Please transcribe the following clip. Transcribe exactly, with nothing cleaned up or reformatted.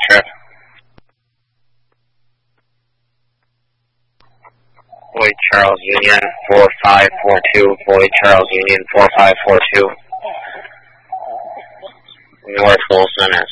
trip. Boyd Charles Union four five four two, Boyd Charles Union four five four two. North Wilson at